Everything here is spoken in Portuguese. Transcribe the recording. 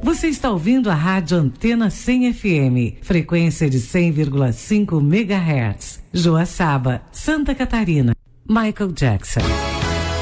Você está ouvindo a Rádio Antena 100 FM, frequência de 100,5 MHz. Joaçaba, Santa Catarina. Michael Jackson.